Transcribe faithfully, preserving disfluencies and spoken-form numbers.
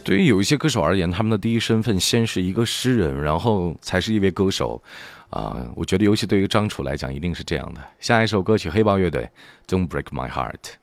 对于有一些歌手而言，他们的第一身份先是一个诗人，然后才是一位歌手，啊、呃，我觉得尤其对于张楚来讲，一定是这样的。下一首歌曲，黑豹乐队《Don't Break My Heart》。